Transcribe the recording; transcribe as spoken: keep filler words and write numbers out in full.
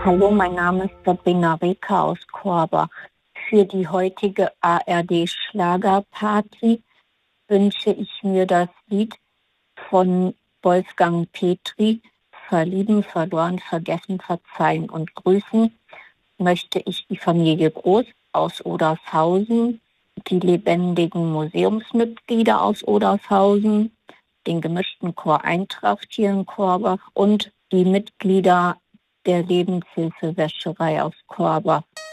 Hallo, mein Name ist Sabrina Reker aus Korbach. Für die heutige A R D-Schlagerparty wünsche ich mir das Lied von Wolfgang Petri, Verlieben, Verloren, Vergessen, Verzeihen und Grüßen. Möchte ich die Familie Groß aus Odershausen, die lebendigen Museumsmitglieder aus Odershausen, den gemischten Chor Eintracht hier in Korbach und die Mitglieder der Lebenshilfe Wäscherei aus Korbach.